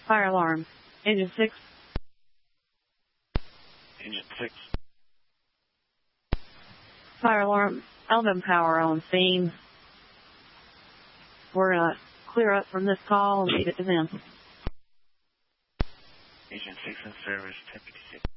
Fire alarm. Engine 6. Engine 6. Fire alarm. Alabama Power on scene. We're going to clear up from this call and leave it to them. Engine 6 in service, 1056.